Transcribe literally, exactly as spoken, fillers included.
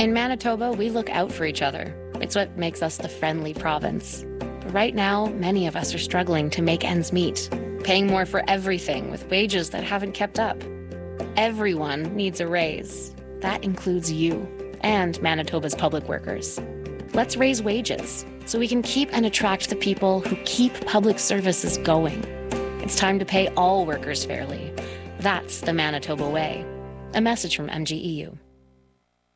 In Manitoba, we look out for each other. It's what makes us the friendly province. But right now, many of us are struggling to make ends meet, paying more for everything with wages that haven't kept up. Everyone needs a raise. That includes you and Manitoba's public workers. Let's raise wages so we can keep and attract the people who keep public services going. It's time to pay all workers fairly. That's the Manitoba way. A message from M G E U.